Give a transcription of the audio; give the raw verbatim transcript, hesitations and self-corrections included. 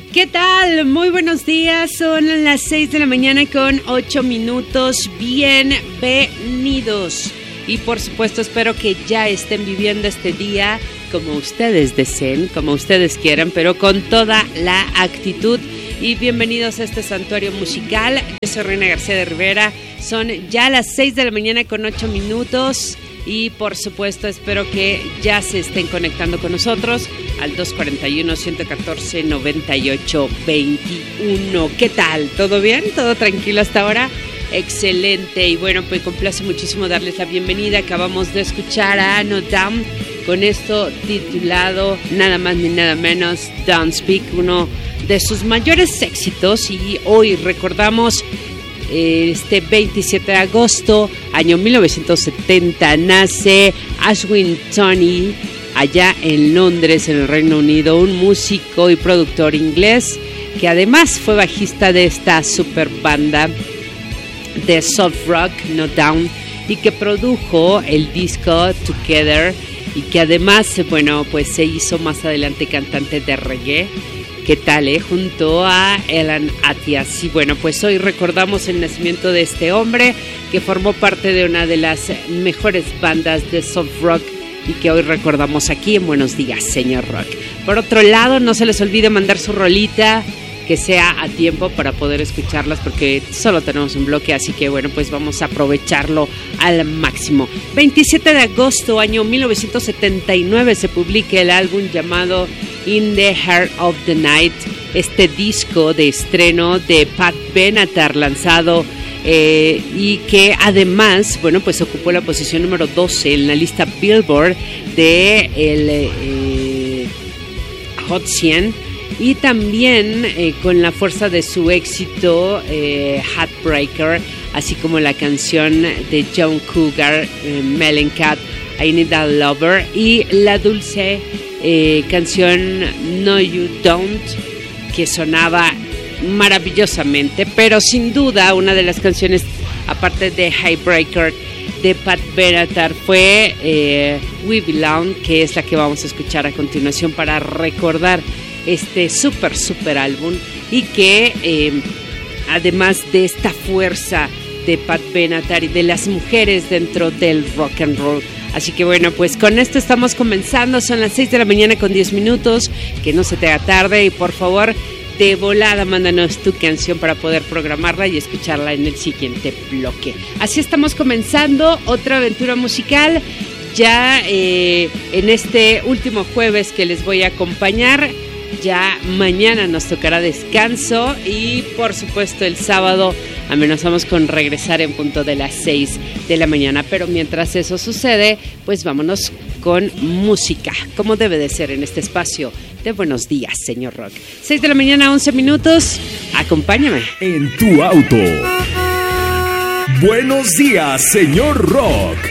¿Qué tal? Muy buenos días, son las seis de la mañana con ocho minutos, bienvenidos. Y por supuesto espero que ya estén viviendo este día como ustedes deseen, como ustedes quieran, pero con toda la actitud. Y bienvenidos a este santuario musical. Yo soy Reina García de Rivera, son ya las seis de la mañana con ocho minutos. Y por supuesto espero que ya se estén conectando con nosotros al dos cuatro uno, uno uno cuatro, nueve ocho dos uno. ¿Qué tal? ¿Todo bien? ¿Todo tranquilo hasta ahora? Excelente. Y bueno, pues complace muchísimo darles la bienvenida. Acabamos de escuchar a No Doubt con esto titulado nada más ni nada menos Don't Speak, uno de sus mayores éxitos. Y hoy recordamos este veintisiete de agosto, año mil novecientos setenta, nace Ashwin Tony allá en Londres, en el Reino Unido, un músico y productor inglés que además fue bajista de esta super banda de soft rock, No Doubt, y que produjo el disco Together, y que además, bueno, pues se hizo más adelante cantante de reggae. ¿Qué tal, eh? Junto a Elan Atias. Y bueno, pues hoy recordamos el nacimiento de este hombre que formó parte de una de las mejores bandas de soft rock y que hoy recordamos aquí en Buenos Días, Señor Rock. Por otro lado, no se les olvide mandar su rolita, que sea a tiempo para poder escucharlas, porque solo tenemos un bloque, así que bueno, pues vamos a aprovecharlo al máximo. veintisiete de agosto, año mil novecientos setenta y nueve, se publica el álbum llamado In the Heart of the Night, este disco de estreno de Pat Benatar, lanzado eh, y que además, bueno, pues ocupó la posición número doce en la lista Billboard de el eh, Hot cien. Y también eh, con la fuerza de su éxito, eh, Heartbreaker, así como la canción de John Cougar, eh, Mellencamp, I Need a Lover, y la dulce eh, canción No You Don't, que sonaba maravillosamente, pero sin duda una de las canciones, aparte de Heartbreaker, de Pat Benatar, fue eh, We Belong, que es la que vamos a escuchar a continuación para recordar este súper, súper álbum, y que eh, además de esta fuerza de Pat Benatar y de las mujeres dentro del rock and roll. Así que bueno, pues con esto estamos comenzando, son las seis de la mañana con diez minutos, que no se te haga tarde y por favor, de volada, mándanos tu canción para poder programarla y escucharla en el siguiente bloque. Así estamos comenzando otra aventura musical, ya eh, en este último jueves que les voy a acompañar. Ya mañana nos tocará descanso y por supuesto el sábado amenazamos con regresar en punto de las seis de la mañana. Pero mientras eso sucede, pues vámonos con música, como debe de ser en este espacio de Buenos Días, Señor Rock. seis de la mañana, once minutos, acompáñame. En tu auto. Buenos Días, Señor Rock.